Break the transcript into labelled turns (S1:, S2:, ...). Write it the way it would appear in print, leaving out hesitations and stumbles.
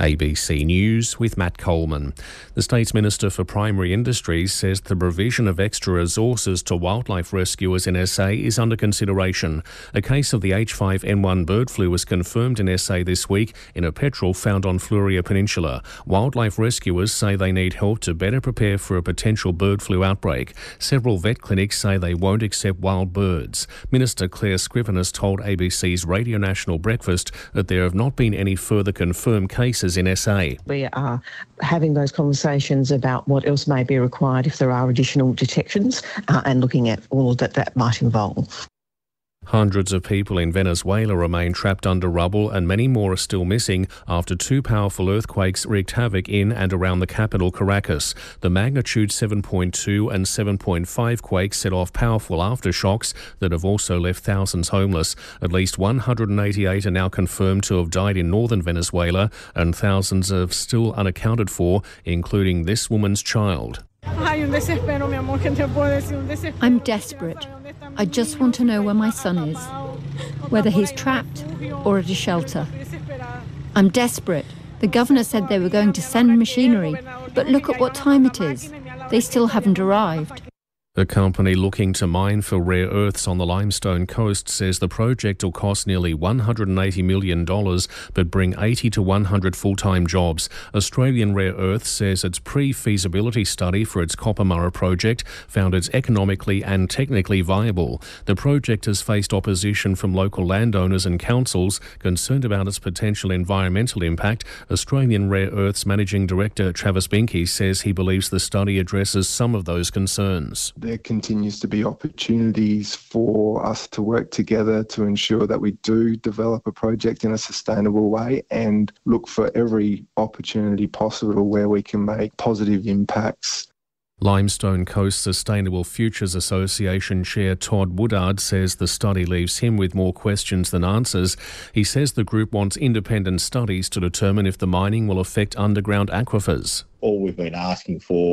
S1: ABC News with Matt Coleman. The State's Minister for Primary Industries says the provision of extra resources to wildlife rescuers in SA is under consideration. A case of the H5N1 bird flu was confirmed in SA this week in a petrel found on Flouria Peninsula. Wildlife rescuers say they need help to better prepare for a potential bird flu outbreak. Several vet clinics say they won't accept wild birds. Minister Claire Scrivener told ABC's Radio National Breakfast that there have not been any further confirmed cases in SA.
S2: We are having those conversations about what else may be required if there are additional detections and looking at all that might involve.
S1: Hundreds of people in Venezuela remain trapped under rubble and many more are still missing after two powerful earthquakes wreaked havoc in and around the capital, Caracas. The magnitude 7.2 and 7.5 quakes set off powerful aftershocks that have also left thousands homeless. At least 188 are now confirmed to have died in northern Venezuela and thousands are still unaccounted for, including this woman's child.
S3: I'm desperate. I just want to know where my son is, whether he's trapped or at a shelter. I'm desperate. The governor said they were going to send machinery, but look at what time it is. They still haven't arrived.
S1: The company looking to mine for rare earths on the Limestone Coast says the project will cost nearly $180 million but bring 80 to 100 full-time jobs. Australian Rare Earths says its pre-feasibility study for its Coppermurra project found it's economically and technically viable. The project has faced opposition from local landowners and councils concerned about its potential environmental impact. Australian Rare Earths Managing Director Travis Binkie says he believes the study addresses some of those concerns.
S4: There continues to be opportunities for us to work together to ensure that we do develop a project in a sustainable way and look for every opportunity possible where we can make positive impacts.
S1: Limestone Coast Sustainable Futures Association Chair Todd Woodard says the study leaves him with more questions than answers. He says the group wants independent studies to determine if the mining will affect underground aquifers.
S5: All we've been asking for